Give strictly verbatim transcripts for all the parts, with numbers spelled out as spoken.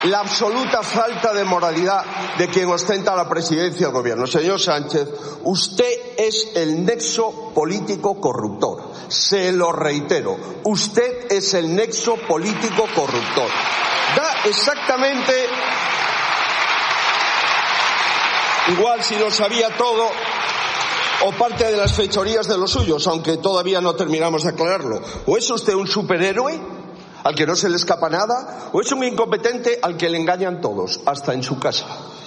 La absoluta falta de moralidad de quien ostenta la presidencia del gobierno. Señor Sánchez, usted es el nexo político corruptor. Se lo reitero, usted es el nexo político corruptor. Da exactamente igual si lo sabía todo o parte de las fechorías de los suyos, aunque todavía no terminamos de aclararlo. ¿O es usted un superhéroe al que no se le escapa nada, o es un incompetente al que le engañan todos, hasta en su casa?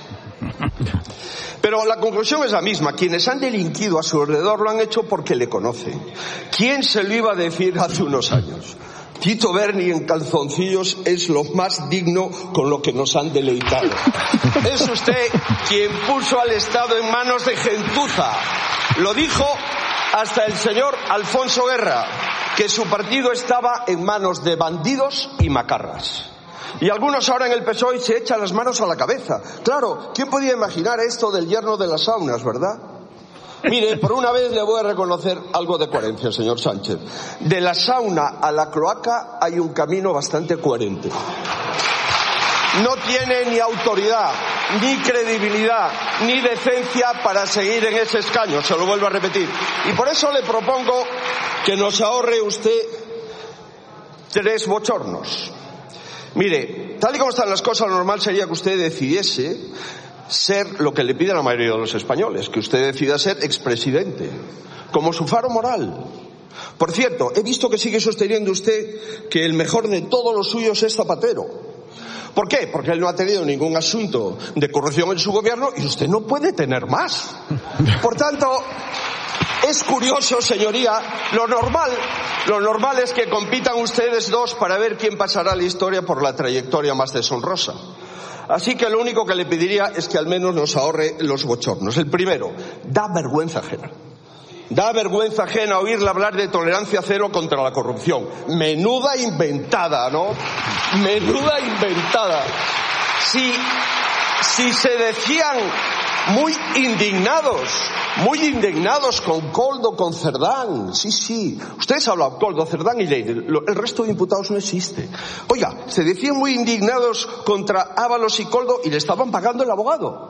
Pero la conclusión es la misma. Quienes han delinquido a su alrededor lo han hecho porque le conocen. ¿Quién se lo iba a decir hace unos años? Tito Berni en calzoncillos es lo más digno con lo que nos han deleitado. Es usted quien puso al Estado en manos de gentuza. Lo dijo hasta el señor Alfonso Guerra, que su partido estaba en manos de bandidos y macarras. Y algunos ahora en el P S O E se echan las manos a la cabeza. Claro, ¿quién podía imaginar esto del yerno de las saunas, verdad? Mire, por una vez le voy a reconocer algo de coherencia, señor Sánchez. De la sauna a la cloaca hay un camino bastante coherente. No tiene ni autoridad, ni credibilidad, ni decencia para seguir en ese escaño, se lo vuelvo a repetir. Y por eso le propongo que nos ahorre usted tres bochornos. Mire, tal y como están las cosas, lo normal sería que usted decidiese ser lo que le pide la mayoría de los españoles, que usted decida ser expresidente, como su faro moral. Por cierto, he visto que sigue sosteniendo usted que el mejor de todos los suyos es Zapatero. ¿Por qué? Porque él no ha tenido ningún asunto de corrupción en su gobierno y usted no puede tener más. Por tanto, es curioso, señoría, lo normal, lo normal es que compitan ustedes dos para ver quién pasará a la historia por la trayectoria más deshonrosa. Así que lo único que le pediría es que al menos nos ahorre los bochornos. El primero, da vergüenza ajena. Da vergüenza ajena oírle hablar de tolerancia cero contra la corrupción. Menuda inventada, ¿no? Menuda inventada. Si, si se decían muy indignados, muy indignados con Koldo, con Cerdán. Sí, sí. Ustedes hablan Koldo, Cerdán y Lleida. El resto de imputados no existe. Oiga, se decían muy indignados contra Ábalos y Koldo y le estaban pagando el abogado.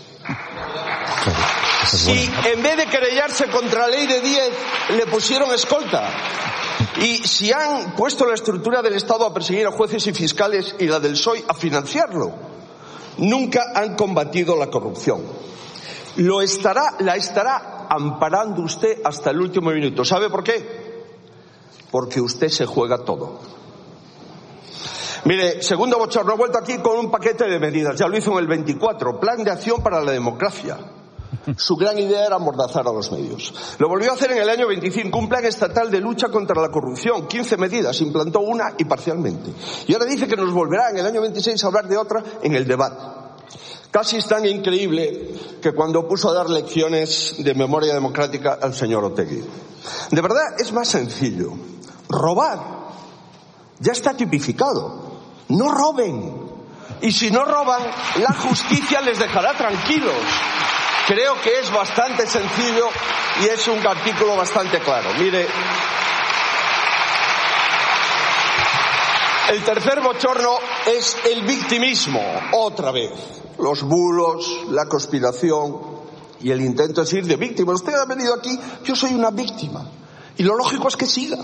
Si en vez de querellarse contra Ley de Díez le pusieron escolta, y si han puesto la estructura del Estado a perseguir a jueces y fiscales y la del P S O E a financiarlo, nunca han combatido la corrupción. Lo estará, la estará amparando usted hasta el último minuto. ¿Sabe por qué? Porque usted se juega todo. Mire, segundo bochorno, ha vuelto aquí con un paquete de medidas. Ya lo hizo en el veinticuatro, Plan de Acción para la Democracia. Su gran idea era amordazar a los medios. Lo volvió a hacer en el año veinticinco, un plan estatal de lucha contra la corrupción, quince medidas, implantó una y parcialmente. Y ahora dice que nos volverá en el año veintiséis a hablar de otra en el debate. Casi es tan increíble que cuando puso a dar lecciones de memoria democrática al señor Otegi. De verdad, es más sencillo. Robar ya está tipificado. No roben. Y si no roban, la justicia les dejará tranquilos. Creo que es bastante sencillo y es un artículo bastante claro. Mire, el tercer bochorno es el victimismo, otra vez. Los bulos, la conspiración y el intento de ir de víctima. Usted ha venido aquí, yo soy una víctima. Y lo lógico es que siga.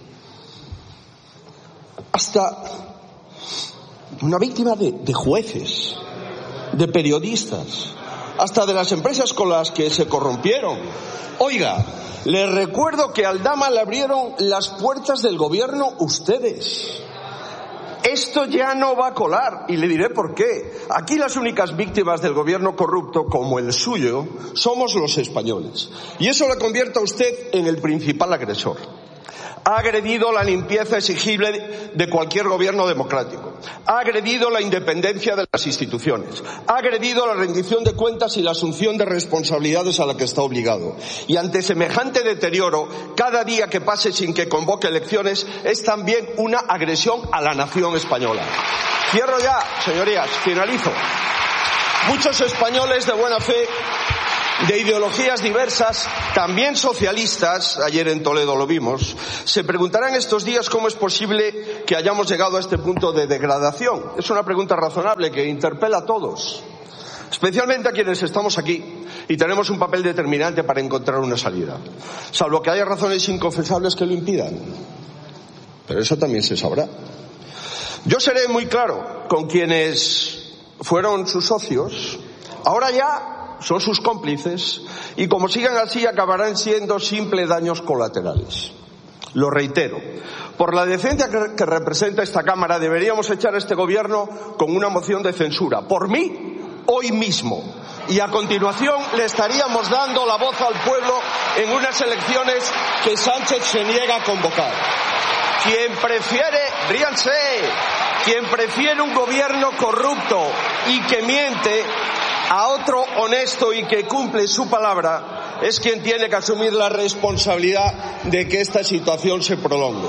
Hasta una víctima de, de jueces, de periodistas, hasta de las empresas con las que se corrompieron. Oiga, les recuerdo que al Dama le abrieron las puertas del gobierno ustedes. Esto ya no va a colar, y le diré por qué. Aquí las únicas víctimas del gobierno corrupto, como el suyo, somos los españoles. Y eso le convierte a usted en el principal agresor. Ha agredido la limpieza exigible de cualquier gobierno democrático. Ha agredido la independencia de las instituciones. Ha agredido la rendición de cuentas y la asunción de responsabilidades a la que está obligado. Y ante semejante deterioro, cada día que pase sin que convoque elecciones es también una agresión a la nación española. Cierro ya, señorías, finalizo. Muchos españoles de buena fe de ideologías diversas, también socialistas, ayer en Toledo lo vimos, se preguntarán estos días cómo es posible que hayamos llegado a este punto de degradación. Es una pregunta razonable que interpela a todos, especialmente a quienes estamos aquí y tenemos un papel determinante para encontrar una salida, salvo que haya razones inconfesables que lo impidan. Pero eso también se sabrá. Yo seré muy claro con quienes fueron sus socios, ahora ya son sus cómplices, y como sigan así acabarán siendo simples daños colaterales. Lo reitero, por la decencia que representa esta Cámara deberíamos echar a este gobierno con una moción de censura, por mí, hoy mismo, y a continuación le estaríamos dando la voz al pueblo en unas elecciones que Sánchez se niega a convocar. Quien prefiere, ríanse, quien prefiere un gobierno corrupto y que miente a otro honesto y que cumple su palabra es quien tiene que asumir la responsabilidad de que esta situación se prolongue.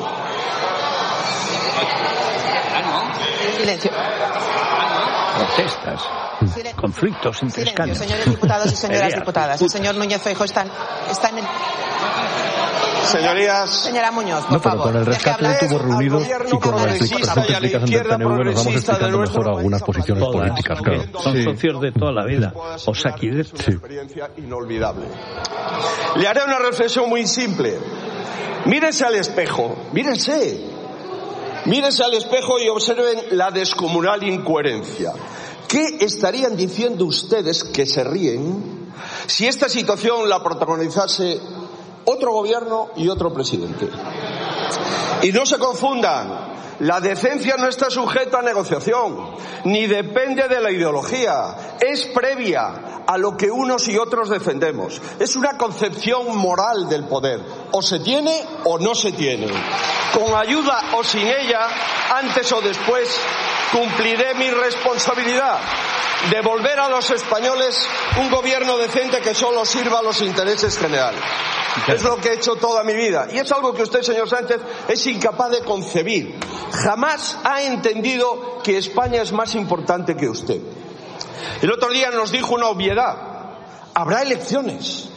Silencio. Protestas, Silencio. Conflictos entre escaños. Señores diputados y señoras diputadas, el señor Núñez Feijóo está, está en el... Señorías, señora Muñoz, por no, pero favor, con el rescate de tubos reunidos y con las explicaciones del P N V nos vamos explicando mejor algunas posiciones todas, políticas, claro. Son sí. socios de toda la vida. O sea, aquí de... sí. Experiencia inolvidable. Le haré una reflexión muy simple. Mírense al espejo, mírense. Mírense al espejo y observen la descomunal incoherencia. ¿Qué estarían diciendo ustedes que se ríen si esta situación la protagonizase otro gobierno y otro presidente? Y no se confundan, la decencia no está sujeta a negociación, ni depende de la ideología, es previa a lo que unos y otros defendemos. Es una concepción moral del poder, o se tiene o no se tiene. Con ayuda o sin ella, antes o después, cumpliré mi responsabilidad. Devolver a los españoles un gobierno decente que solo sirva a los intereses generales. Es lo que he hecho toda mi vida. Y es algo que usted, señor Sánchez, es incapaz de concebir. Jamás ha entendido que España es más importante que usted. El otro día nos dijo una obviedad. Habrá elecciones.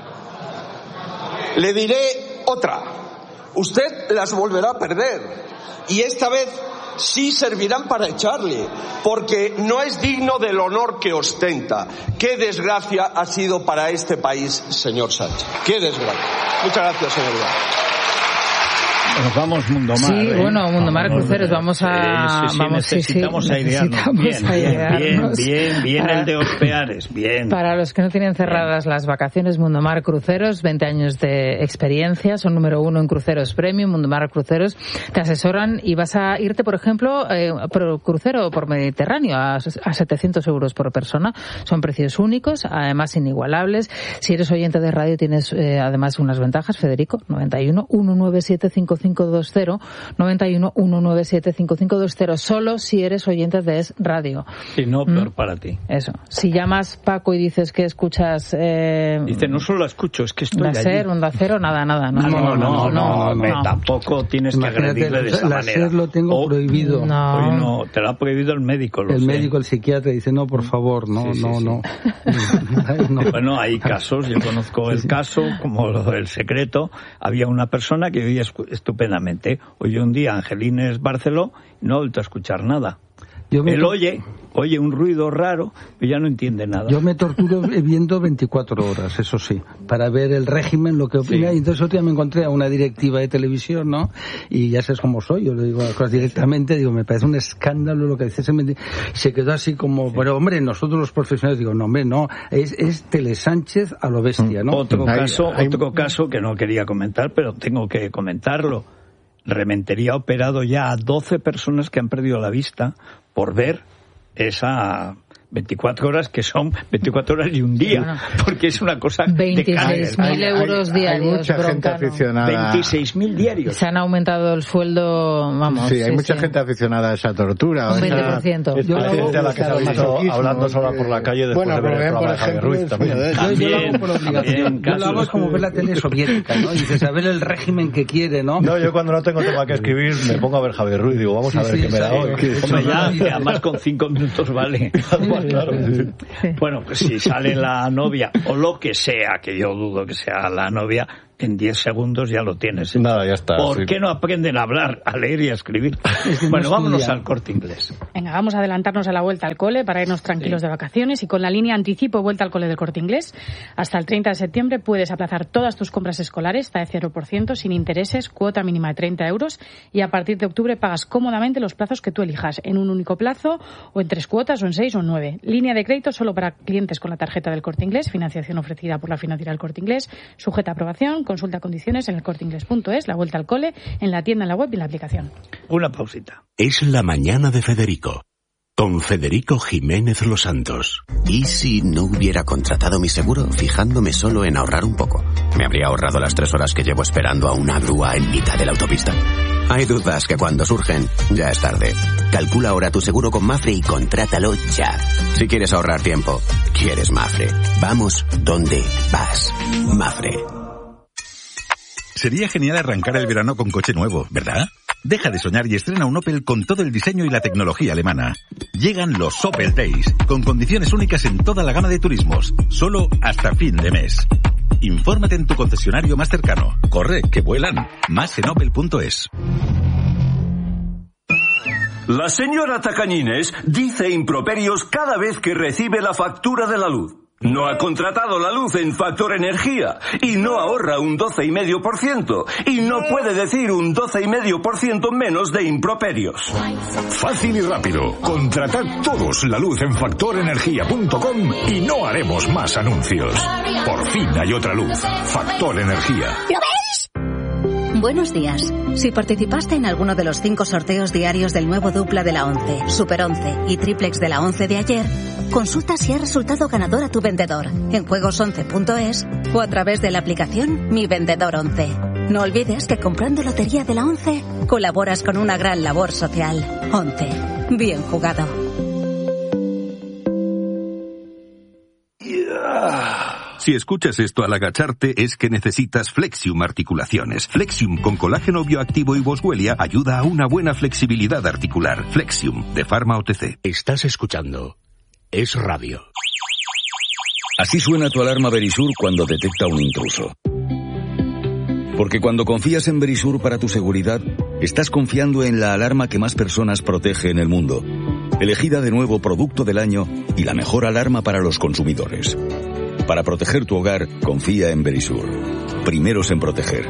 Le diré otra. Usted las volverá a perder. Y esta vez sí servirán para echarle, porque no es digno del honor que ostenta. Qué desgracia ha sido para este país, señor Sánchez. Qué desgracia. Muchas gracias, señoría. Nos vamos Mundomar. Sí, ¿eh? bueno, Mundomar Cruceros, vamos a... Sí, sí, vamos, necesitamos sí, sí, airearnos. necesitamos Bien, airearnos. bien, bien, bien Para, el de Ospeares, bien. Para los que no tienen cerradas bien. Las vacaciones, Mundomar Cruceros, veinte años de experiencia, son número uno en cruceros premium, Mundomar Cruceros, te asesoran y vas a irte, por ejemplo, eh, por crucero por Mediterráneo a, a setecientos euros por persona. Son precios únicos, además inigualables. Si eres oyente de radio tienes eh, además unas ventajas, Federico, noventa y uno, ciento noventa y siete, cincuenta y cinco veinte, noventa y uno, ciento noventa y siete, cincuenta y cinco veinte, solo si eres oyente de Es Radio. Si no, ¿Mm? peor para ti. Eso. Si llamas, Paco, y dices que escuchas... Eh, Dice, no solo la escucho, es que estoy Onda Cero, Onda Cero, nada, nada. No, ah, no, no, no, no, no, no, no. tampoco tienes que agredirle de esa la manera. SER lo tengo o, prohibido. No. Hoy no, te lo ha prohibido el médico, lo El sé. médico, el psiquiatra, dice, no, por favor, no, sí, sí, no, sí. no, no. Bueno, hay casos, yo conozco sí, el sí. caso, como El Secreto, había una persona que vivía estupendamente. Oye un día Angelines Barceló, no ha vuelto a escuchar nada. Yo me Él to- oye, oye un ruido raro, pero ya no entiende nada. Yo me torturo viendo veinticuatro horas, eso sí, para ver el régimen, lo que opina. Sí. Y entonces otro día me encontré a una directiva de televisión, ¿no? Y ya sabes cómo soy, yo le digo las cosas directamente, digo, me parece un escándalo lo que dice. Se, me- se quedó así como, pero hombre, nosotros los profesionales, digo, no, hombre, no, es, es Tele Sánchez a lo bestia, ¿no? Otro Hay- caso, hay- otro caso que no quería comentar, pero tengo que comentarlo. Rementería ha operado ya a doce personas que han perdido la vista por ver esa veinticuatro horas, que son veinticuatro horas y un día, Bueno. porque es una cosa de veintiséis mil euros diarios, Hay mucha gente Broncano. aficionada. veintiséis mil diarios. Se han aumentado el sueldo, vamos. Sí, hay mucha sí. gente aficionada a esa tortura. Un o esa- veinte por ciento. esa- Yo lo hago gente a la que se ha visto masoquismo, hablando sola por la calle después Bueno, de ver pero el ven, por programa de Javier ejemplo, Ruiz el también. followers. Yo, yo lo También, hago por obligación. también, Yo lo hago casos- como ver la tele soviética, ¿no? Y dices, a ver el régimen que quiere, ¿no? No, yo cuando no tengo tema que escribir me pongo a ver Javier Ruiz, digo, vamos a Sí, ver sí, qué me da sí, hoy. sí. Hombre, ya, que además con cinco minutos vale. Bueno, claro. Sí. Bueno, pues si sale la novia o lo que sea, que yo dudo que sea la novia, en diez segundos ya lo tienes. Nada, ya está. ¿Por sí. qué no aprenden a hablar, a leer y a escribir? Bueno, vámonos al Corte Inglés. Venga, vamos a adelantarnos a la vuelta al cole para irnos tranquilos sí. de vacaciones y con la línea Anticipo Vuelta al Cole del Corte Inglés. Hasta el treinta de septiembre puedes aplazar todas tus compras escolares hasta de cero por ciento sin intereses, cuota mínima de treinta euros y a partir de octubre pagas cómodamente los plazos que tú elijas, en un único plazo o en tres cuotas o en seis o en nueve. Línea de crédito solo para clientes con la tarjeta del Corte Inglés, financiación ofrecida por la financiera del Corte Inglés, sujeta a aprobación. Consulta condiciones en el corte inglés punto es, la vuelta al cole, en la tienda, en la web y en la aplicación. Una pausita. Es la mañana de Federico, con Federico Jiménez Los Santos. ¿Y si no hubiera contratado mi seguro fijándome solo en ahorrar un poco? ¿Me habría ahorrado las tres horas que llevo esperando a una grúa en mitad de la autopista? Hay dudas que cuando surgen, ya es tarde. Calcula ahora tu seguro con Mafre y contrátalo ya. Si quieres ahorrar tiempo, quieres Mafre. Vamos donde vas. Mafre. Sería genial arrancar el verano con coche nuevo, ¿verdad? Deja de soñar y estrena un Opel con todo el diseño y la tecnología alemana. Llegan los Opel Days, con condiciones únicas en toda la gama de turismos, solo hasta fin de mes. Infórmate en tu concesionario más cercano. Corre, que vuelan. Más en opel punto es. La señora Tacañines dice improperios cada vez que recibe la factura de la luz. No ha contratado la luz en Factor Energía y no ahorra un doce coma cinco por ciento y no puede decir un doce coma cinco por ciento menos de improperios. Fácil y rápido. Contratad todos la luz en factor energía punto com y no haremos más anuncios. Por fin hay otra luz. Factor Energía. ¿Lo veis? Buenos días. Si participaste en alguno de los cinco sorteos diarios del nuevo dupla de la once, Super once y Triplex de la once de ayer, consulta si ha resultado ganador a tu vendedor en juegos once punto es o a través de la aplicación Mi Vendedor once. No olvides que comprando lotería de la once colaboras con una gran labor social. once. Bien jugado. Si escuchas esto al agacharte es que necesitas Flexium Articulaciones. Flexium con colágeno bioactivo y boswellia ayuda a una buena flexibilidad articular. Flexium, de Pharma O T C. Estás escuchando Es Radio. Así suena tu alarma Verisur cuando detecta un intruso. Porque cuando confías en Verisur para tu seguridad, estás confiando en la alarma que más personas protege en el mundo. Elegida de nuevo producto del año y la mejor alarma para los consumidores. Para proteger tu hogar, confía en Verisur. Primeros en proteger.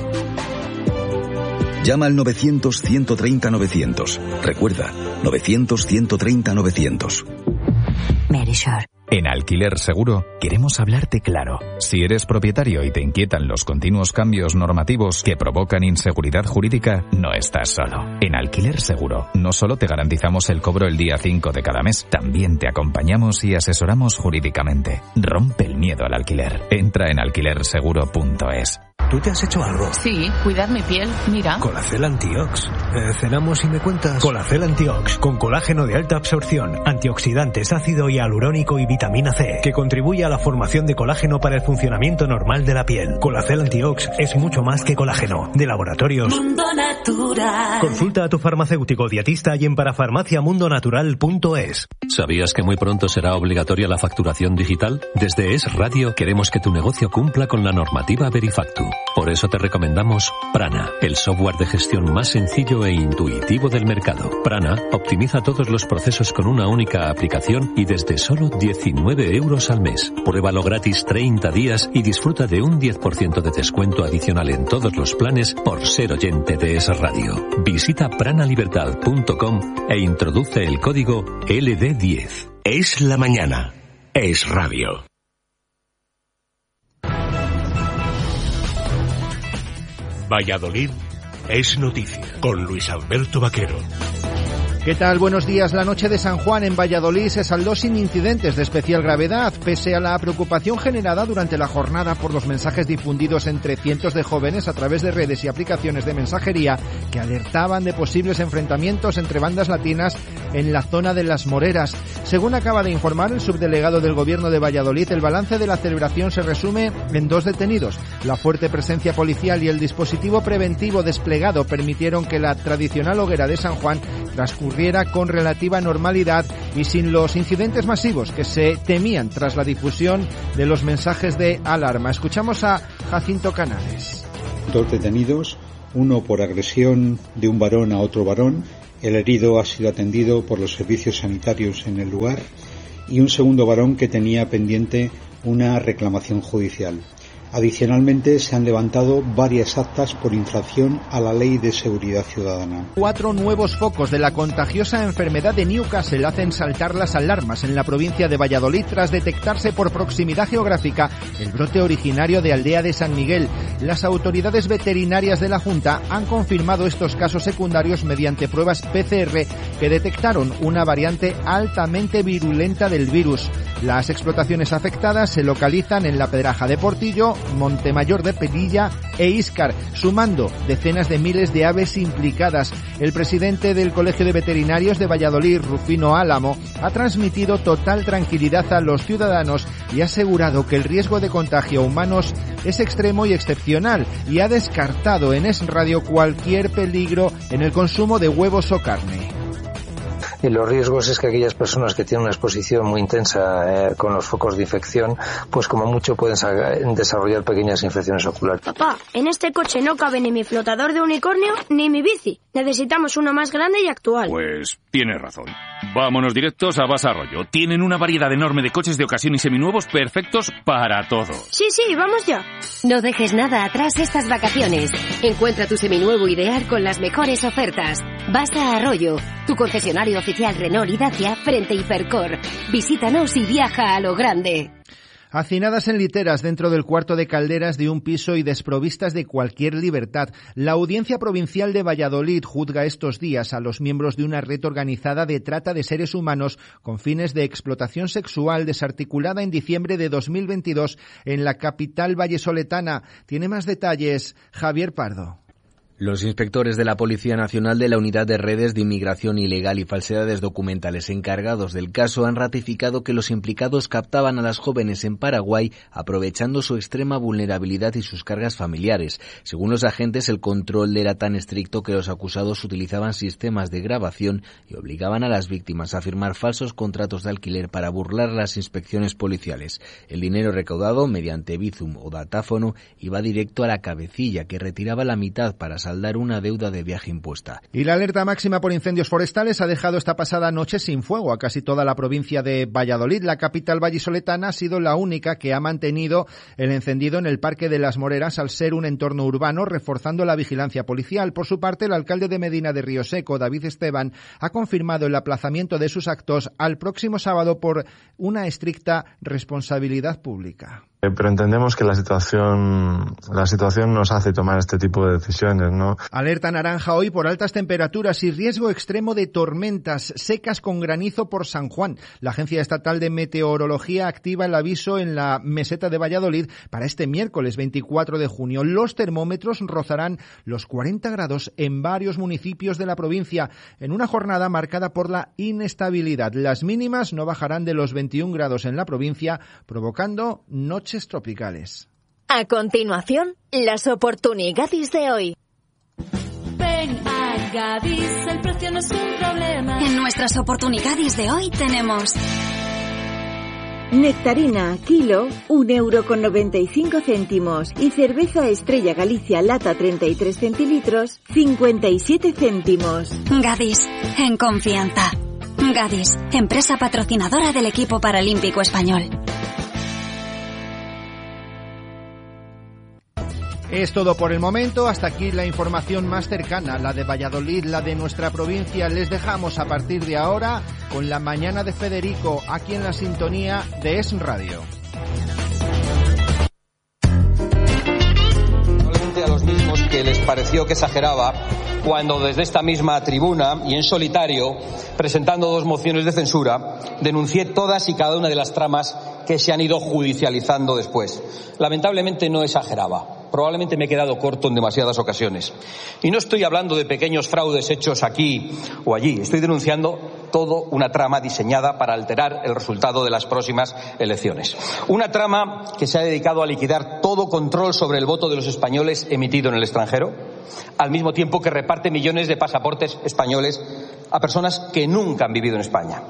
Llama al novecientos, ciento treinta, novecientos. Recuerda, novecientos, ciento treinta, novecientos. Verisur. En Alquiler Seguro queremos hablarte claro. Si eres propietario y te inquietan los continuos cambios normativos que provocan inseguridad jurídica, no estás solo. En Alquiler Seguro no solo te garantizamos el cobro el día cinco de cada mes, también te acompañamos y asesoramos jurídicamente. Rompe el miedo al alquiler. Entra en alquiler seguro punto es. ¿Tú te has hecho algo? Sí, cuidar mi piel, mira. Colacel Antiox. Eh, cenamos y me cuentas. Colacel Antiox, con colágeno de alta absorción, antioxidantes, ácido hialurónico y vitamina C, que contribuye a la formación de colágeno para el funcionamiento normal de la piel. Colacel Antiox es mucho más que colágeno. De Laboratorios Mundo Natural. Consulta a tu farmacéutico dietista y en parafarmacia mundo natural punto es. ¿Sabías que muy pronto será obligatoria la facturación digital? Desde Es Radio queremos que tu negocio cumpla con la normativa Verifactu. Por eso te recomendamos Prana, el software de gestión más sencillo e intuitivo del mercado. Prana optimiza todos los procesos con una única aplicación y desde solo diecinueve euros al mes. Pruébalo gratis treinta días y disfruta de un diez por ciento de descuento adicional en todos los planes por ser oyente de Es Radio. Visita pranalibertad punto com e introduce el código L D diez. Es la mañana. Es Radio. Valladolid es noticia, con Luis Alberto Vaquero. ¿Qué tal? Buenos días. La noche de San Juan en Valladolid se saldó sin incidentes de especial gravedad, pese a la preocupación generada durante la jornada por los mensajes difundidos entre cientos de jóvenes a través de redes y aplicaciones de mensajería que alertaban de posibles enfrentamientos entre bandas latinas en la zona de Las Moreras. Según acaba de informar el subdelegado del Gobierno de Valladolid, el balance de la celebración se resume en dos detenidos. La fuerte presencia policial y el dispositivo preventivo desplegado permitieron que la tradicional hoguera de San Juan transcurriera con relativa normalidad y sin los incidentes masivos que se temían tras la difusión de los mensajes de alarma. Escuchamos a Jacinto Canales. Dos detenidos, uno por agresión de un varón a otro varón. El herido ha sido atendido por los servicios sanitarios en el lugar y un segundo varón que tenía pendiente una reclamación judicial. Adicionalmente, se han levantado varias actas por infracción a la Ley de Seguridad Ciudadana. Cuatro nuevos focos de la contagiosa enfermedad de Newcastle hacen saltar las alarmas en la provincia de Valladolid tras detectarse por proximidad geográfica el brote originario de Aldea de San Miguel. Las autoridades veterinarias de la Junta han confirmado estos casos secundarios mediante pruebas P C R que detectaron una variante altamente virulenta del virus. Las explotaciones afectadas se localizan en La Pedraja de Portillo, Montemayor de Pelilla e Íscar, sumando decenas de miles de aves implicadas. El presidente del Colegio de Veterinarios de Valladolid, Rufino Álamo, ha transmitido total tranquilidad a los ciudadanos y ha asegurado que el riesgo de contagio a humanos es extremo y excepcional, y ha descartado en Es Radio cualquier peligro en el consumo de huevos o carne. Y los riesgos es que aquellas personas que tienen una exposición muy intensa eh, con los focos de infección, pues como mucho pueden desarrollar pequeñas infecciones oculares. Papá, en este coche no cabe ni mi flotador de unicornio ni mi bici. Necesitamos uno más grande y actual. Pues tienes razón. Vámonos directos a Basa Arroyo. Tienen una variedad enorme de coches de ocasión y seminuevos perfectos para todo. Sí, sí, vamos ya. No dejes nada atrás estas vacaciones. Encuentra tu seminuevo ideal con las mejores ofertas. Basa Arroyo, tu concesionario oficial Renault y Dacia frente a Hipercor. Visítanos y viaja a lo grande. Hacinadas en literas dentro del cuarto de calderas de un piso y desprovistas de cualquier libertad. La Audiencia Provincial de Valladolid juzga estos días a los miembros de una red organizada de trata de seres humanos con fines de explotación sexual desarticulada en diciembre de dos mil veintidós en la capital vallesoletana. Tiene más detalles Javier Pardo. Los inspectores de la Policía Nacional de la Unidad de Redes de Inmigración Ilegal y Falsedades Documentales encargados del caso han ratificado que los implicados captaban a las jóvenes en Paraguay aprovechando su extrema vulnerabilidad y sus cargas familiares. Según los agentes, el control era tan estricto que los acusados utilizaban sistemas de grabación y obligaban a las víctimas a firmar falsos contratos de alquiler para burlar las inspecciones policiales. El dinero recaudado mediante Bizum o datáfono iba directo a la cabecilla, que retiraba la mitad para salir saldar una deuda de viaje impuesta. Y la alerta máxima por incendios forestales ha dejado esta pasada noche sin fuego a casi toda la provincia de Valladolid. La capital vallisoletana ha sido la única que ha mantenido el encendido en el Parque de las Moreras al ser un entorno urbano, reforzando la vigilancia policial. Por su parte, el alcalde de Medina de Río Seco, David Esteban, ha confirmado el aplazamiento de sus actos al próximo sábado por una estricta responsabilidad pública. Pero entendemos que la situación la situación nos hace tomar este tipo de decisiones, ¿no? Alerta naranja hoy por altas temperaturas y riesgo extremo de tormentas secas con granizo por San Juan. La Agencia Estatal de Meteorología activa el aviso en la meseta de Valladolid para este miércoles veinticuatro de junio. Los termómetros rozarán los cuarenta grados en varios municipios de la provincia, en una jornada marcada por la inestabilidad. Las mínimas no bajarán de los veintiún grados en la provincia, provocando noches tropicales. A continuación, las oportunidades de hoy. Ven a Gadis, el precio no es un problema. En nuestras oportunidades de hoy tenemos nectarina, kilo, un euro con noventa y cinco céntimos. Y cerveza Estrella Galicia, lata treinta y tres centilitros, cincuenta y siete céntimos. Gadis, en confianza. Gadis, empresa patrocinadora del equipo paralímpico español. Es todo por el momento. Hasta aquí la información más cercana, la de Valladolid, la de nuestra provincia. Les dejamos a partir de ahora con la mañana de Federico, aquí en la sintonía de Es Radio. A los mismos que les pareció que exageraba cuando desde esta misma tribuna y en solitario, presentando dos mociones de censura, denuncié todas y cada una de las tramas que se han ido judicializando después. Lamentablemente no exageraba. Probablemente me he quedado corto en demasiadas ocasiones. Y no estoy hablando de pequeños fraudes hechos aquí o allí. Estoy denunciando todo una trama diseñada para alterar el resultado de las próximas elecciones. Una trama que se ha dedicado a liquidar todo control sobre el voto de los españoles emitido en el extranjero, al mismo tiempo que reparte millones de pasaportes españoles a personas que nunca han vivido en España.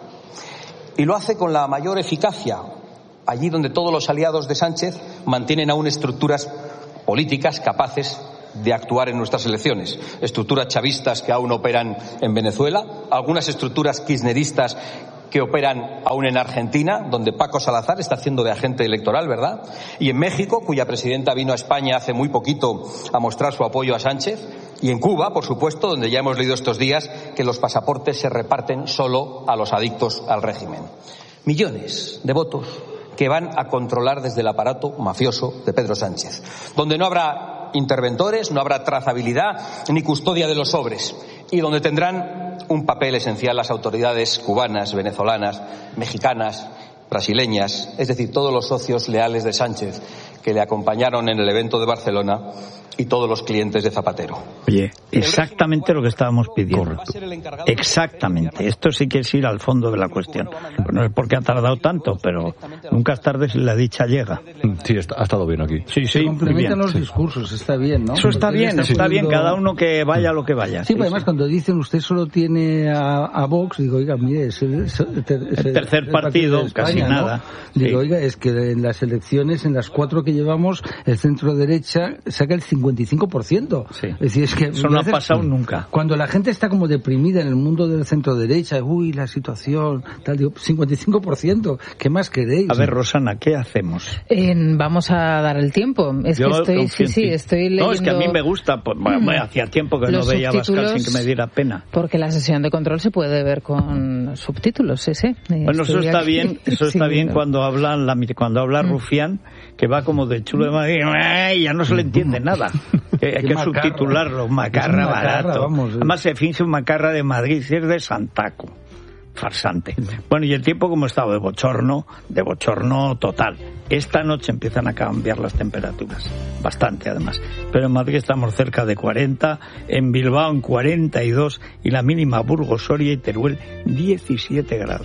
Y lo hace con la mayor eficacia, allí donde todos los aliados de Sánchez mantienen aún estructuras políticas capaces de actuar en nuestras elecciones. Estructuras chavistas que aún operan en Venezuela, algunas estructuras kirchneristas que operan aún en Argentina, donde Paco Salazar está haciendo de agente electoral, ¿verdad? Y en México, cuya presidenta vino a España hace muy poquito a mostrar su apoyo a Sánchez. Y en Cuba, por supuesto, donde ya hemos leído estos días que los pasaportes se reparten solo a los adictos al régimen. Millones de votos que van a controlar desde el aparato mafioso de Pedro Sánchez, donde no habrá interventores, no habrá trazabilidad ni custodia de los sobres, y donde tendrán un papel esencial las autoridades cubanas, venezolanas, mexicanas, brasileñas, es decir, todos los socios leales de Sánchez que le acompañaron en el evento de Barcelona y todos los clientes de Zapatero. Oye, exactamente lo que estábamos pidiendo. Exactamente. Esto sí que es ir al fondo de la cuestión. Pues no es porque ha tardado tanto, pero nunca es tarde si la dicha llega. Sí, ha estado bien aquí. Sí, sí, Se complementan los sí. discursos, está bien, ¿no? Eso está Porque bien, está, está bien, cada uno que vaya a lo que vaya. Sí, sí pero además sí. cuando dicen usted solo tiene a, a Vox, digo, oiga, mire, es el, es el, ter, es el, el tercer partido, partido de España, casi ¿no? nada. Digo, sí. oiga, es que en las elecciones, en las cuatro que llevamos, el centro derecha saca el cincuenta y cinco por ciento. Sí. Es decir, es que eso no ha pasado nunca. Cuando la gente está como deprimida en el mundo del centro derecha, uy, la situación, tal, digo, cincuenta y cinco por ciento, ¿qué más queréis? A ver, Rosana, ¿qué hacemos? Eh, vamos a dar el tiempo. Es Yo que estoy, sí, sí, estoy leyendo... No, es que a mí me gusta, pues, bueno, hacía tiempo que no veía Abascal sin que me diera pena. Porque la sesión de control se puede ver con subtítulos, sí, sí. Bueno, eso está aquí. bien, eso está sí, bien no. cuando habla la, cuando habla mm. Rufián, que va como de chulo de Madrid, y ya no se le entiende nada. Hay que macarra. subtitularlo, macarra, macarra barato. Vamos, Además se finge un macarra de Madrid, si es de Santaco. Farsante. Bueno, y el tiempo como estado de bochorno, de bochorno total. Esta noche empiezan a cambiar las temperaturas, bastante además. Pero en Madrid estamos cerca de cuarenta, en Bilbao en cuarenta y dos y la mínima Burgos, Soria y Teruel diecisiete grados.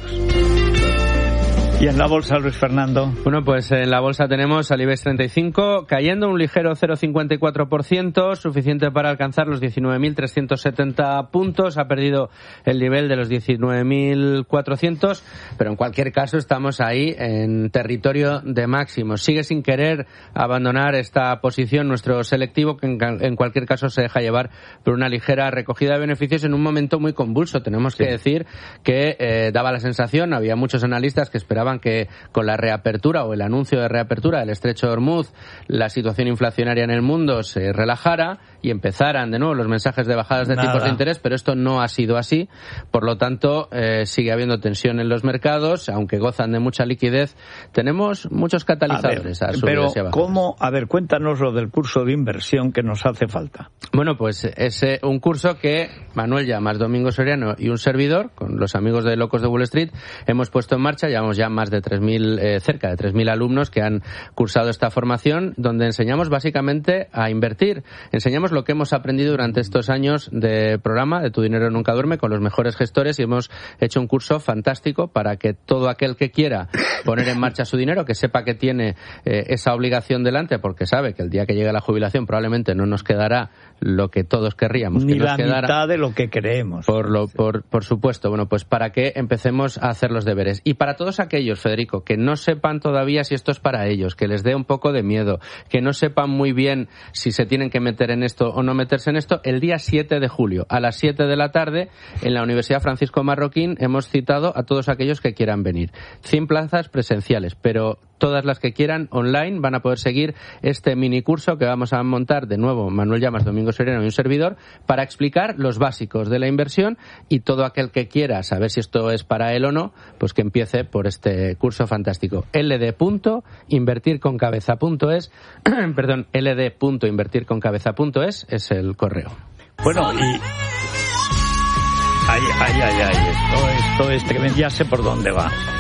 ¿Y en la bolsa, Luis Fernando? Bueno, pues en la bolsa tenemos al IBEX treinta y cinco cayendo un ligero cero coma cincuenta y cuatro por ciento, suficiente para alcanzar los diecinueve mil trescientos setenta puntos. Ha perdido el nivel de los diecinueve mil cuatrocientos, pero en cualquier caso estamos ahí en territorio de máximos. Sigue sin querer abandonar esta posición nuestro selectivo, que en, en cualquier caso se deja llevar por una ligera recogida de beneficios en un momento muy convulso. Tenemos que sí. decir que eh, daba la sensación, había muchos analistas que esperaban que con la reapertura o el anuncio de reapertura del estrecho de Hormuz la situación inflacionaria en el mundo se relajara y empezaran de nuevo los mensajes de bajadas de Nada. tipos de interés, pero esto no ha sido así. Por lo tanto, eh, sigue habiendo tensión en los mercados, aunque gozan de mucha liquidez. Tenemos muchos catalizadores a, ver, a subir pero hacia abajo. ¿cómo? A ver, cuéntanos lo del curso de inversión que nos hace falta. Bueno, pues es eh, un curso que Manuel Llamas, Domingo Soriano y un servidor, con los amigos de Locos de Wall Street, hemos puesto en marcha. Llevamos ya más de tres mil, eh, cerca de tres mil alumnos que han cursado esta formación, donde enseñamos básicamente a invertir. Enseñamos lo que hemos aprendido durante estos años de programa de Tu Dinero Nunca Duerme con los mejores gestores, y hemos hecho un curso fantástico para que todo aquel que quiera poner en marcha su dinero, que sepa que tiene eh, esa obligación delante, porque sabe que el día que llegue la jubilación probablemente no nos quedará lo que todos querríamos ni que nos la quedara. mitad de lo que creemos. Por, lo, por, por supuesto. Bueno, pues para que empecemos a hacer los deberes. Y para todos aquellos, Federico, que no sepan todavía si esto es para ellos, que les dé un poco de miedo, que no sepan muy bien si se tienen que meter en esto o no meterse en esto, el día siete de julio, a las siete de la tarde, en la Universidad Francisco Marroquín, hemos citado a todos aquellos que quieran venir. cien plazas presenciales, pero todas las que quieran online van a poder seguir este mini curso que vamos a montar de nuevo Manuel Llamas, Domingo Soriano y un servidor, para explicar los básicos de la inversión, y todo aquel que quiera saber si esto es para él o no, pues que empiece por este curso fantástico. l d punto invertir con cabeza punto es perdón, l d punto invertir con cabeza punto es es el correo. Bueno, y ay, ay, ay, ay, esto, esto, este, ya sé por dónde va.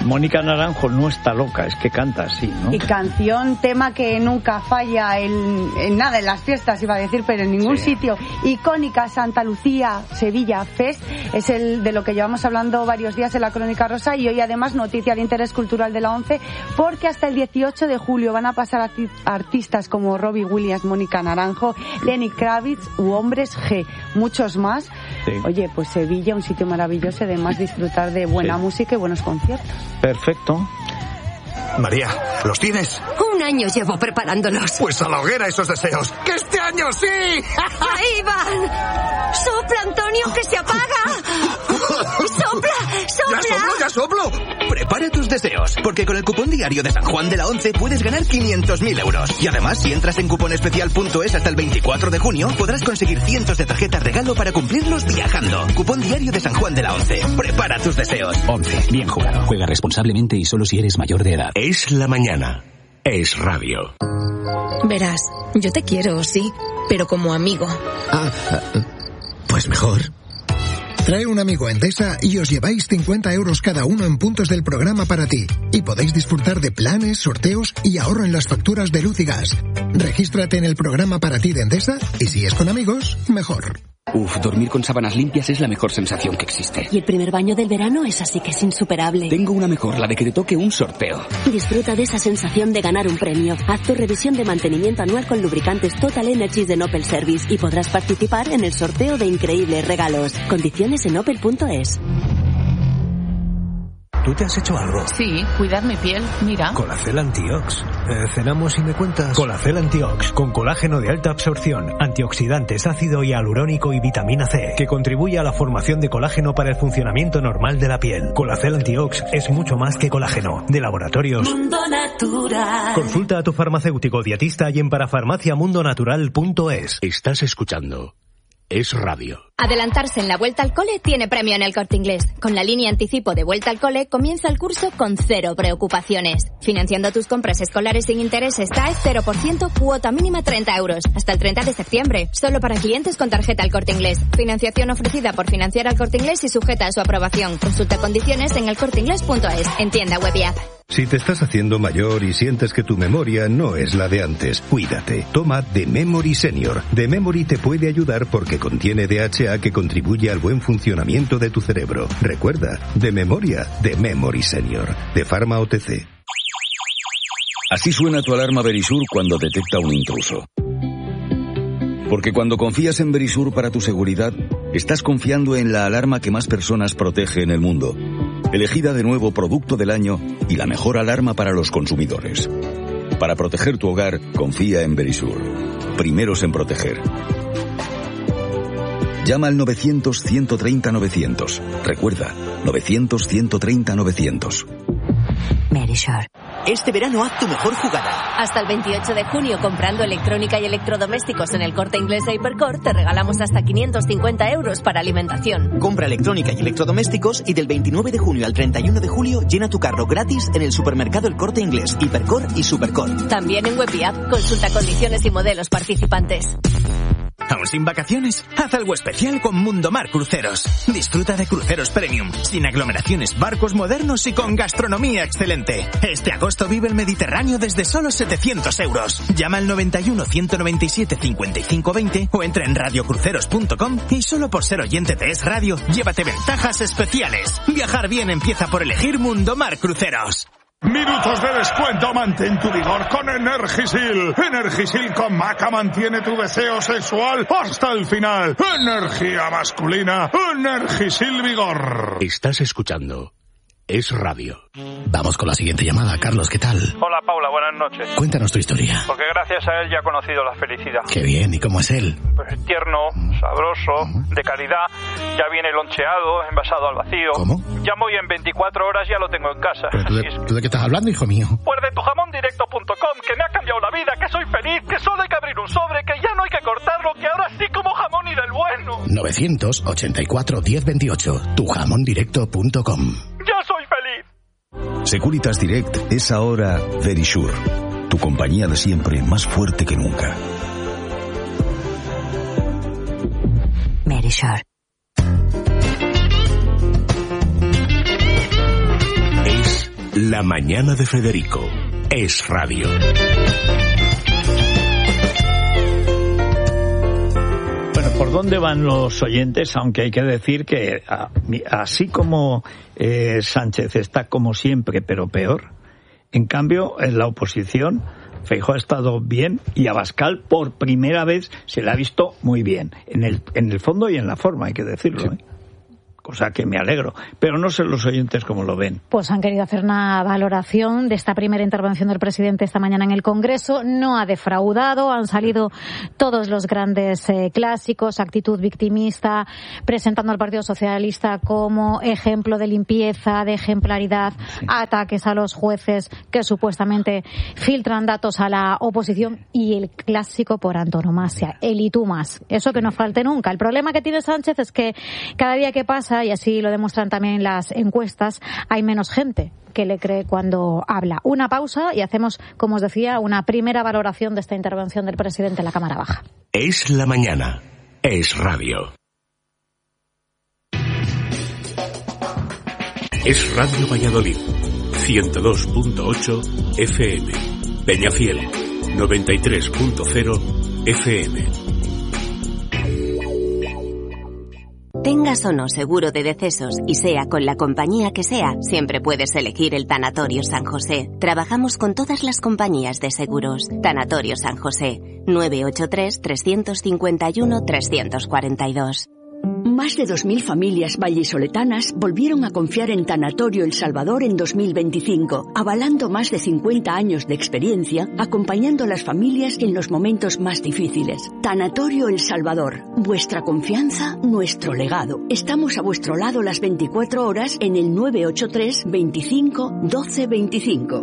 Mónica Naranjo no está loca, es que canta así, ¿no? Y canción, tema que nunca falla en, en nada, en las fiestas iba a decir, pero en ningún sí. sitio. Icónica, Santa Lucía, Sevilla Fest, es el de lo que llevamos hablando varios días en la Crónica Rosa, y hoy además noticia de interés cultural de la ONCE, porque hasta el dieciocho de julio van a pasar artistas como Robbie Williams, Mónica Naranjo, Lenny Kravitz u Hombres G, muchos más. Sí. Oye, pues Sevilla, un sitio maravilloso, además disfrutar de buena sí. música y buenos conciertos. Perfecto. María, ¿los tienes? Un año llevo preparándolos. Pues a la hoguera esos deseos. ¡Que este año sí! ¡Ahí van! ¡Sopla, Antonio, que se apaga! ¡Sopla, sopla! ¡Ya soplo, ya soplo! Prepara tus deseos, porque con el cupón diario de San Juan de la Once puedes ganar quinientos mil euros. Y además, si entras en cuponespecial punto es hasta el veinticuatro de junio, podrás conseguir cientos de tarjetas regalo para cumplirlos viajando. Cupón diario de San Juan de la Once. Prepara tus deseos. Once, bien jugado. Juega responsablemente y solo si eres mayor de edad. Es la mañana. Es radio. Verás, yo te quiero, sí, pero como amigo. Ah, pues mejor. Trae un amigo a Endesa y os lleváis cincuenta euros cada uno en puntos del programa para ti. Y podéis disfrutar de planes, sorteos y ahorro en las facturas de luz y gas. Regístrate en el programa para ti de Endesa y si es con amigos, mejor. Uf, dormir con sábanas limpias es la mejor sensación que existe. Y el primer baño del verano es así que es insuperable. Tengo una mejor, la de que te toque un sorteo. Disfruta de esa sensación de ganar un premio. Haz tu revisión de mantenimiento anual con lubricantes Total Energies de Opel Service y podrás participar en el sorteo de increíbles regalos. Condiciones en opel punto es. ¿Tú te has hecho algo? Sí, cuidar mi piel, mira. Colacel Antiox. Eh, cenamos y me cuentas. Colacel Antiox, con colágeno de alta absorción, antioxidantes, ácido hialurónico y vitamina C, que contribuye a la formación de colágeno para el funcionamiento normal de la piel. Colacel Antiox es mucho más que colágeno. De Laboratorios Mundo Natural. Consulta a tu farmacéutico dietista y en parafarmacia mundo natural punto es. Estás escuchando Es Radio. Adelantarse en la Vuelta al Cole tiene premio en El Corte Inglés. Con la línea anticipo de Vuelta al Cole comienza el curso con cero preocupaciones. Financiando tus compras escolares sin intereses T A E cero por ciento, cuota mínima treinta euros. Hasta el treinta de septiembre. Solo para clientes con tarjeta El Corte Inglés. Financiación ofrecida por Financiar al Corte Inglés y sujeta a su aprobación. Consulta condiciones en el corte inglés punto es. En tienda web y app. Si te estás haciendo mayor y sientes que tu memoria no es la de antes, cuídate. Toma The Memory Senior. The Memory te puede ayudar porque contiene D H A que contribuye al buen funcionamiento de tu cerebro. Recuerda, de memoria, The Memory Senior. De Pharma O T C. Así suena tu alarma Verisur cuando detecta un intruso. Porque cuando confías en Verisur para tu seguridad, estás confiando en la alarma que más personas protege en el mundo. Elegida de nuevo Producto del Año y la mejor alarma para los consumidores. Para proteger tu hogar, confía en Verisur. Primeros en proteger. Llama al novecientos, ciento treinta, novecientos. Recuerda, novecientos, ciento treinta, novecientos. Verisur. Este verano haz tu mejor jugada. Hasta el veintiocho de junio, comprando electrónica y electrodomésticos en el Corte Inglés e Hipercor, te regalamos hasta quinientos cincuenta euros para alimentación. Compra electrónica y electrodomésticos y del veintinueve de junio al treinta y uno de julio llena tu carro gratis en el supermercado El Corte Inglés, Hipercor y Supercor. También en web y app. Consulta condiciones y modelos participantes. ¿Aún sin vacaciones? Haz algo especial con Mundomar Cruceros. Disfruta de cruceros premium, sin aglomeraciones, barcos modernos y con gastronomía excelente. Este agosto vive el Mediterráneo desde solo setecientos euros. Llama al noventa y uno, ciento noventa y siete, cincuenta y cinco veinte o entra en radio cruceros punto com y solo por ser oyente de Es Radio, llévate ventajas especiales. Viajar bien empieza por elegir Mundomar Cruceros. Minutos de descuento, mantén tu vigor con Energisil. Energisil con maca mantiene tu deseo sexual hasta el final. Energía masculina, Energisil Vigor. Estás escuchando Es Radio. Vamos con la siguiente llamada. Carlos, ¿qué tal? Hola, Paula, buenas noches. Cuéntanos tu historia. Porque gracias a él ya he conocido la felicidad. Qué bien, ¿y cómo es él? Pues tierno, sabroso, de calidad, ya viene loncheado, envasado al vacío. ¿Cómo? Llamo y en veinticuatro horas ya lo tengo en casa. ¿Pero tú de, ¿tú de qué estás hablando, hijo mío? Pues de tu jamón directo punto com, que me ha cambiado la vida, que soy feliz, que solo hay que abrir un sobre, que ya no hay que cortarlo, que ahora sí como jamón y del bueno. novecientos ochenta y cuatro, diez veintiocho, tu jamón directo punto com. ¡Ya soy feliz! Securitas Direct es ahora Verisur, tu compañía de siempre más fuerte que nunca. Verisur. Es La mañana de Federico. Es radio. Bueno, ¿por dónde van los oyentes? Aunque hay que decir que así como eh, Sánchez está como siempre, pero peor, en cambio, en la oposición, Feijóo ha estado bien y Abascal por primera vez se le ha visto muy bien, en el, en el fondo y en la forma, hay que decirlo, sí. ¿eh? Cosa que me alegro, pero no sé los oyentes cómo lo ven. Pues han querido hacer una valoración de esta primera intervención del presidente esta mañana en el Congreso. No ha defraudado, han salido todos los grandes eh, clásicos, actitud victimista, presentando al Partido Socialista como ejemplo de limpieza, de ejemplaridad, sí. Ataques a los jueces que supuestamente filtran datos a la oposición y el clásico por antonomasia, el y tú más. Eso que no falte nunca. El problema que tiene Sánchez es que cada día que pasa, y así lo demuestran también las encuestas, hay menos gente que le cree cuando habla. Una pausa y hacemos, como os decía, una primera valoración de esta intervención del presidente en la Cámara Baja. Es la mañana. Es radio. Es Radio Valladolid. ciento dos punto ocho F M. Peñafiel. noventa y tres punto cero F M. Tengas o no seguro de decesos y sea con la compañía que sea, siempre puedes elegir el Tanatorio San José. Trabajamos con todas las compañías de seguros. Tanatorio San José, nueve ocho tres, tres cinco uno, tres cuatro dos. Más de dos mil familias vallisoletanas volvieron a confiar en Tanatorio El Salvador en dos mil veinticinco, avalando más de cincuenta años de experiencia, acompañando a las familias en los momentos más difíciles. Tanatorio El Salvador, vuestra confianza, nuestro legado. Estamos a vuestro lado las veinticuatro horas en el nueve ocho tres, veinticinco, doce veinticinco.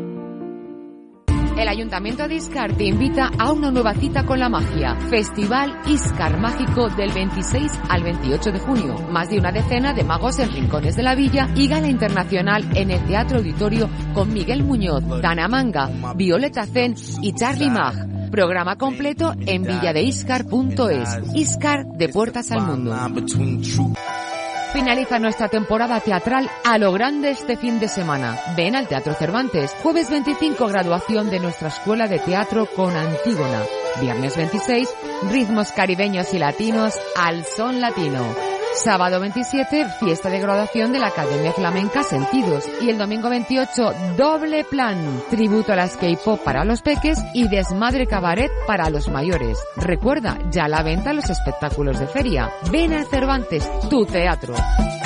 El Ayuntamiento de Íscar te invita a una nueva cita con la magia. Festival Íscar Mágico del veintiséis al veintiocho de junio. Más de una decena de magos en rincones de la villa y gala internacional en el Teatro Auditorio con Miguel Muñoz, Dana Manga, Violeta Zen y Charlie Mag. Programa completo en villadeiscar punto es. Íscar, de puertas al mundo. Finaliza nuestra temporada teatral a lo grande este fin de semana. Ven al Teatro Cervantes. Jueves veinticinco, graduación de nuestra Escuela de Teatro con Antígona. Viernes veintiséis, ritmos caribeños y latinos al son latino. Sábado veintisiete, fiesta de graduación de la Academia Flamenca Sentidos. Y el domingo veintiocho, doble plan. Tributo a las K-pop para los peques y desmadre cabaret para los mayores. Recuerda, ya a la venta los espectáculos de feria. Ven a Cervantes, tu teatro.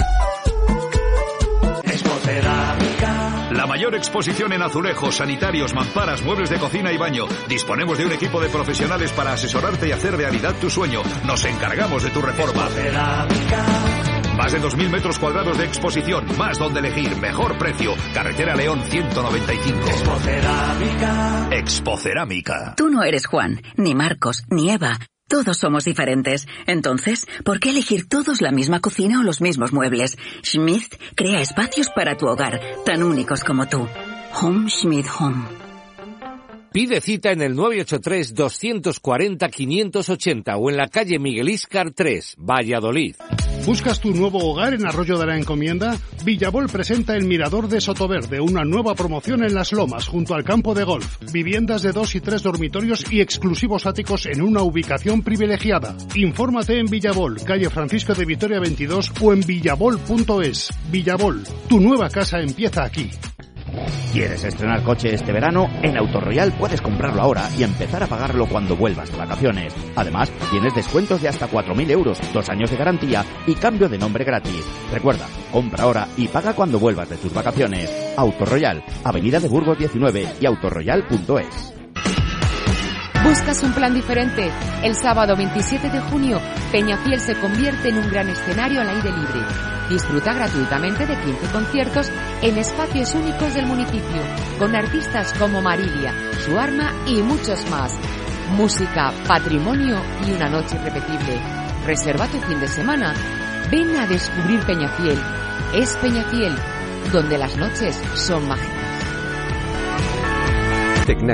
La mayor exposición en azulejos, sanitarios, mamparas, muebles de cocina y baño. Disponemos de un equipo de profesionales para asesorarte y hacer realidad tu sueño. Nos encargamos de tu reforma. Más de dos mil metros cuadrados de exposición, más donde elegir, mejor precio. Carretera León ciento noventa y cinco. Expocerámica. Expocerámica. Tú no eres Juan, ni Marcos, ni Eva. Todos somos diferentes. Entonces, ¿por qué elegir todos la misma cocina o los mismos muebles? Schmidt crea espacios para tu hogar, tan únicos como tú. Home Schmidt Home. Pide cita en el nueve ocho tres, dos cuatro cero, cinco ocho cero o en la calle Miguel Íscar tres, Valladolid. ¿Buscas tu nuevo hogar en Arroyo de la Encomienda? Villabol presenta el Mirador de Sotoverde, una nueva promoción en Las Lomas, junto al campo de golf. Viviendas de dos y tres dormitorios y exclusivos áticos en una ubicación privilegiada. Infórmate en Villabol, calle Francisco de Vitoria veintidós o en villabol punto es. Villabol, tu nueva casa empieza aquí. ¿Quieres estrenar coche este verano? En Autorroyal puedes comprarlo ahora y empezar a pagarlo cuando vuelvas de vacaciones. Además, tienes descuentos de hasta cuatro mil euros, dos años de garantía y cambio de nombre gratis. Recuerda, compra ahora y paga cuando vuelvas de tus vacaciones. Autorroyal, Avenida de Burgos diecinueve y autorroyal punto es. ¿Buscas un plan diferente? El sábado veintisiete de junio, Peñafiel se convierte en un gran escenario al aire libre. Disfruta gratuitamente de quince conciertos en espacios únicos del municipio, con artistas como Marilia, Su Arma y muchos más. Música, patrimonio y una noche irrepetible. Reserva tu fin de semana. Ven a descubrir Peñafiel. Es Peñafiel, donde las noches son mágicas. Tecnalie,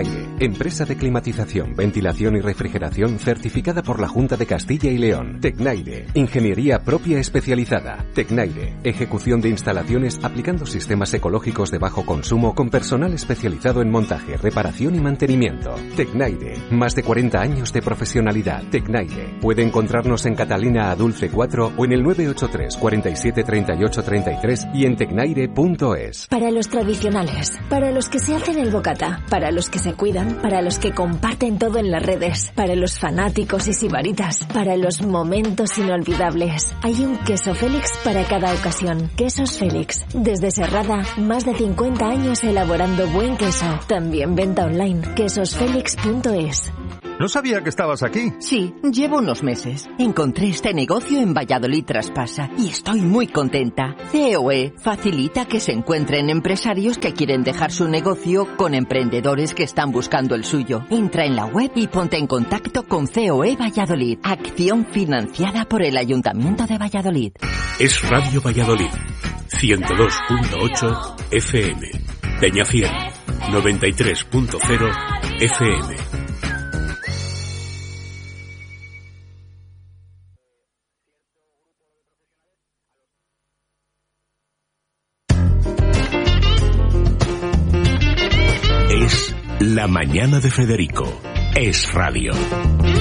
empresa de climatización, ventilación y refrigeración certificada por la Junta de Castilla y León. Tecnaire, ingeniería propia especializada. Tecnaire, ejecución de instalaciones aplicando sistemas ecológicos de bajo consumo con personal especializado en montaje, reparación y mantenimiento. Tecnaire, más de cuarenta años de profesionalidad. Tecnaire, puede encontrarnos en Catalina Adulce cuatro o en el nueve ocho tres, cuarenta y siete, treinta y ocho, treinta y tres y en tecnaire punto es. Para los tradicionales, para los que se hacen el bocata, para los que se cuidan, para los que comparten todo en las redes, para los fanáticos y sibaritas, para los momentos inolvidables. Hay un queso Félix para cada ocasión. Quesos Félix. Desde Serrada, más de cincuenta años elaborando buen queso. También venta online. quesos félix punto es. No sabía que estabas aquí. Sí, llevo unos meses. Encontré este negocio en Valladolid Traspasa y estoy muy contenta. C O E facilita que se encuentren empresarios que quieren dejar su negocio con emprendedores que están buscando el suyo. Entra en la web y ponte en contacto con C O E Valladolid. Acción financiada por el Ayuntamiento de Valladolid. Es Radio Valladolid, ciento dos punto ocho F M. Peñafiel, noventa y tres punto cero F M. La mañana de Federico. Es radio.